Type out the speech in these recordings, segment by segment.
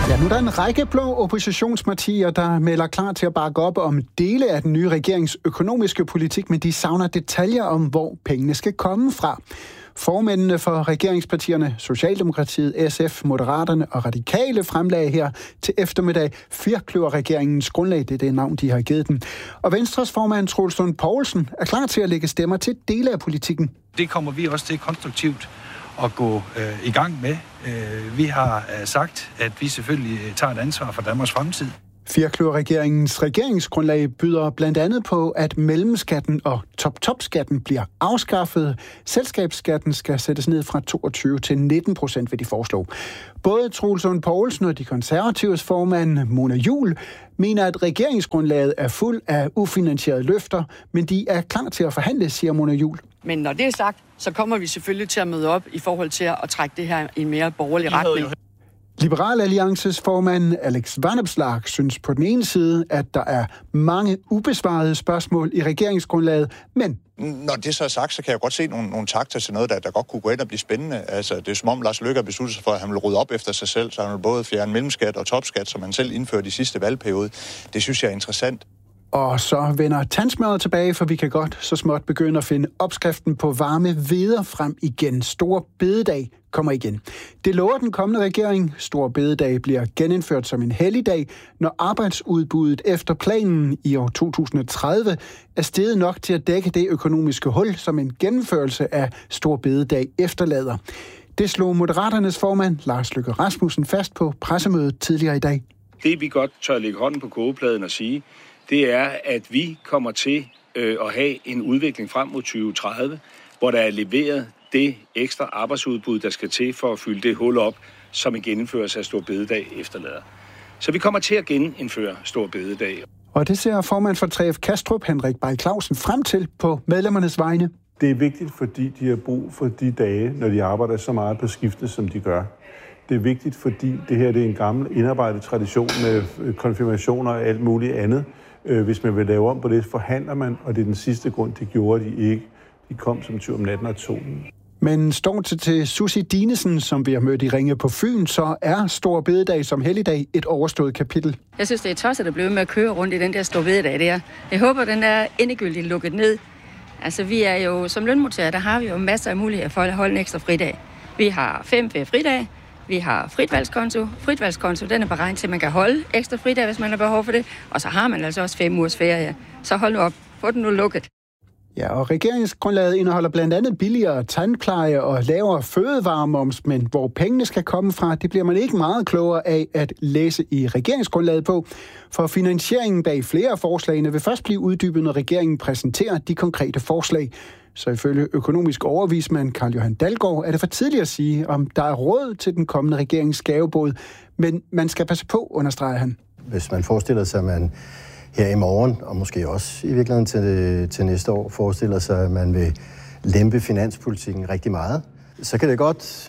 Ja, nu er der en række blå oppositionspartier, der melder klar til at bakke op om dele af den nye regerings økonomiske politik, men de savner detaljer om, hvor pengene skal komme fra. Formændene for regeringspartierne, Socialdemokratiet, SF, Moderaterne og Radikale fremlagde her til eftermiddag firkløverregeringens grundlag. Det er det navn, de har givet den. Og Venstres formand, Troels Lund Poulsen, er klar til at lægge stemmer til dele af politikken. Det kommer vi også til konstruktivt at gå i gang med. Vi har sagt, at vi selvfølgelig tager et ansvar for Danmarks fremtid. Firkløverregeringens regeringsgrundlag byder blandt andet på, at mellemskatten og top-top-skatten bliver afskaffet. Selskabsskatten skal sættes ned fra 22 til 19%, vil de foreslå. Både Troels Lund Poulsen og de konservatives formand, Mona Juul, mener, at regeringsgrundlaget er fuld af ufinansierede løfter, men de er klar til at forhandle, siger Mona Juul. Men når det er sagt, så kommer vi selvfølgelig til at møde op i forhold til at trække det her i en mere borgerlig retning. Liberal Alliances formand Alex Vanopslagh synes på den ene side, at der er mange ubesvarede spørgsmål i regeringsgrundlaget, men når det så er sagt, så kan jeg godt se nogle takter til noget, der godt kunne gå ind og blive spændende. Altså, det er som om Lars Løkke har besluttet sig for, at han vil rydde op efter sig selv, så han vil både fjerne mellemskat og topskat, som han selv indførte i sidste valgperiode. Det synes jeg er interessant. Og så vender tandsmøret tilbage, for vi kan godt så småt begynde at finde opskriften på varme hveder frem igen. Store bededag kommer igen. Det lover den kommende regering. Store bededag bliver genindført som en helligdag, når arbejdsudbuddet efter planen i år 2030 er steget nok til at dække det økonomiske hul, som en gennemførelse af Store bededag efterlader. Det slog Moderaternes formand Lars Løkke Rasmussen fast på pressemødet tidligere i dag. Det vi godt tør lægge hånden på kogepladen og sige, det er, at vi kommer til at have en udvikling frem mod 2030, hvor der er leveret det ekstra arbejdsudbud, der skal til for at fylde det hul op, som en genindførelse af Stor bededag efterlader. Så vi kommer til at genindføre Stor bededag. Og det ser formand for 3F Kastrup, Henrik Bay Clausen, frem til på medlemmernes vegne. Det er vigtigt, fordi de har brug for de dage, når de arbejder så meget på skifte, som de gør. Det er vigtigt, fordi det her det er en gammel indarbejdet tradition med konfirmationer og alt muligt andet. Hvis man vil lave om på det, forhandler man, og det er den sidste grund, det gjorde de ikke. De kom som tyv om natten og solen. Men står til Susie Dinesen, som vi har mødt i Ringe på Fyn, så er Stor bededag som helligdag et overstået kapitel. Jeg synes, det er tosset at blive med at køre rundt i den der Store bededag der. Jeg håber, den er endegyldigt lukket ned. Altså, vi er jo som lønmodtagere, der har vi jo masser af muligheder for at holde en ekstra fridag. Vi har 5 fridag. Vi har fritvalgskonto. Fritvalgskonto, den er beregnet til, at man kan holde ekstra fridag, hvis man har behov for det. Og så har man altså også 5 ugers ferie. Så hold nu op. Få den nu lukket. Ja, og regeringsgrundlaget indeholder blandt andet billigere tandpleje og lavere fødevaremoms, men hvor pengene skal komme fra, det bliver man ikke meget klogere af at læse i regeringsgrundlaget på. For finansieringen bag flere af forslagene vil først blive uddybet, når regeringen præsenterer de konkrete forslag. Så ifølge økonomisk overvismand Carl Johan Dalgaard er det for tidligt at sige, om der er råd til den kommende regerings gavebod. Men man skal passe på, understreger han. Hvis man forestiller sig, at man her i morgen, og måske også i virkeligheden til næste år, forestiller sig, at man vil lempe finanspolitikken rigtig meget, så kan det godt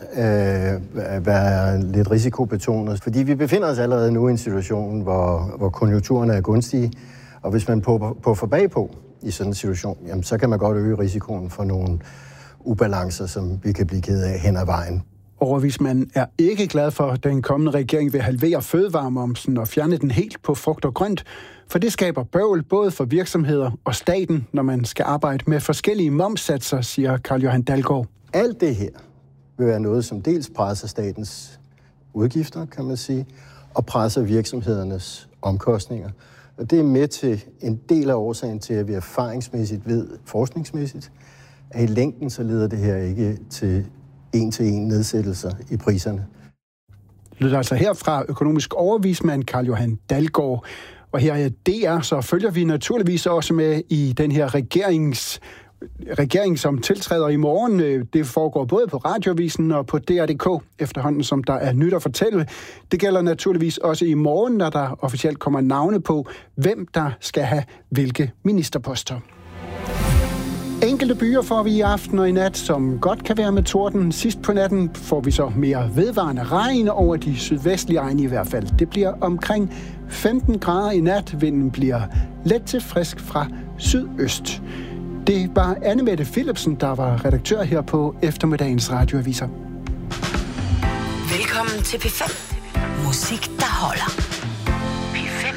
være lidt risikobetonet. Fordi vi befinder os allerede nu i en situation, hvor konjunkturerne er gunstige, og hvis man puffer bagpå i sådan en situation, jamen, så kan man godt øge risikoen for nogle ubalancer, som vi kan blive ked af hen ad vejen. Overvismanden er ikke glad for, at den kommende regering vil halvere fødevaremomsen og fjerne den helt på frugt og grønt, for det skaber bøvl både for virksomheder og staten, når man skal arbejde med forskellige momssatser, siger Carl Johan Dalgaard. Alt det her vil være noget, som dels presser statens udgifter, kan man sige, og presser virksomhedernes omkostninger. Og det er med til en del af årsagen til, at vi erfaringsmæssigt ved, forskningsmæssigt, at i længden så leder det her ikke til en-til-en nedsættelser i priserne. Lyder altså her fra økonomisk overvismand Carl Johan Dalgaard. Og her i DR, så følger vi naturligvis også med i den her regering, som tiltræder i morgen. Det foregår både på Radioavisen og på DR.dk efterhånden, som der er nyt at fortælle. Det gælder naturligvis også i morgen, når der officielt kommer navne på, hvem der skal have hvilke ministerposter. Enkelte byer får vi i aften og i nat, som godt kan være med torden. Sidst på natten får vi så mere vedvarende regn over de sydvestlige egne i hvert fald. Det bliver omkring 15 grader i nat. Vinden bliver let til frisk fra sydøst. Det var Anne-Mette Philipsen, der var redaktør her på eftermiddagens radioaviser. Velkommen til P5. Musik, der holder. P5.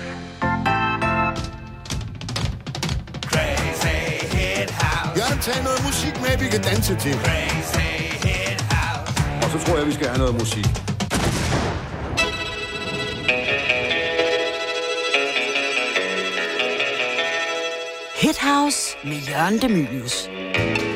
Jørgen, tag noget musik med, vi kan danse til. Og så tror jeg, vi skal have noget musik. Hit House med Jørgen De Mylius.